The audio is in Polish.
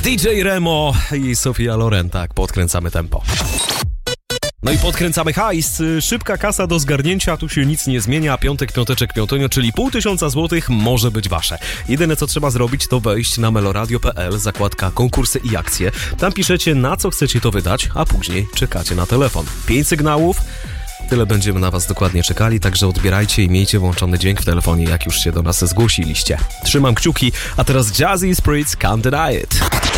DJ Remo i Sofia Loren, tak, podkręcamy tempo. No i podkręcamy hajs, szybka kasa do zgarnięcia, tu się nic nie zmienia, piąteczek, piątonio, czyli 500 złotych może być wasze. Jedyne co trzeba zrobić to wejść na meloradio.pl, zakładka konkursy i akcje, tam piszecie na co chcecie to wydać, a później czekacie na telefon. 5 sygnałów, tyle będziemy na was dokładnie czekali, także odbierajcie i miejcie włączony dźwięk w telefonie, jak już się do nas zgłosiliście. Trzymam kciuki, a teraz Jazzy Spirits Can't Deny It.